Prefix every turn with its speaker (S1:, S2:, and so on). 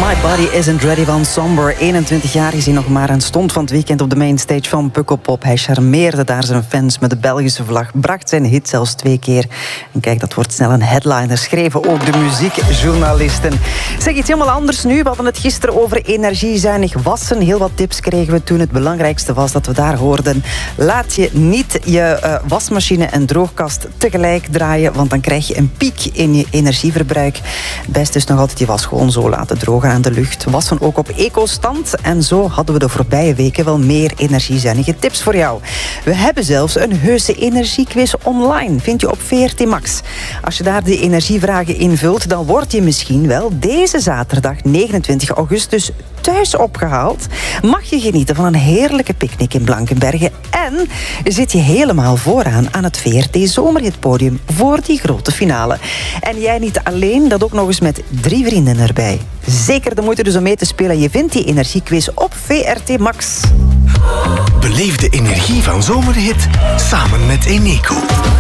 S1: My Body Isn't Ready van Somber. 21 jaar is hij nog maar en stond van het weekend op de mainstage van Pukkelpop. Hij charmeerde daar zijn fans met de Belgische vlag, bracht zijn hit zelfs 2 keer. En kijk, dat wordt snel een headliner, schreven ook de muziekjournalisten. Zeg, iets helemaal anders nu. We hadden het gisteren over energiezuinig wassen. Heel wat tips kregen we toen. Het belangrijkste was dat we daar hoorden: laat je niet je wasmachine en droogkast tegelijk draaien, want dan krijg je een piek in je energieverbruik. Het beste is nog altijd je was gewoon zo laten drogen aan de lucht. Wassen ook op eco-stand. En zo hadden we de voorbije weken wel meer energiezuinige tips voor jou. We hebben zelfs een heuse energiequiz online. Vind je op VRT Max. Als je daar die energievragen invult, dan word je misschien wel deze zaterdag 29 augustus thuis opgehaald. Mag je genieten van een heerlijke picknick in Blankenberge. En zit je helemaal vooraan aan het VRT Zomerhitpodium voor die grote finale. En jij niet alleen, dat ook nog eens met 3 vrienden erbij. Zeker de moeite dus om mee te spelen. Je vindt die energiequiz op VRT Max.
S2: Beleef de energie van Zomerhit samen met Eneco.